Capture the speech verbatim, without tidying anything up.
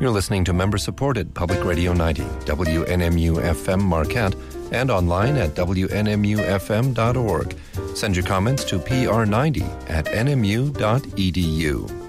You're listening to member-supported Public Radio ninety, W N M U F M Marquette, and online at W N M U F M dot org. Send your comments to P R ninety at N M U dot E D U.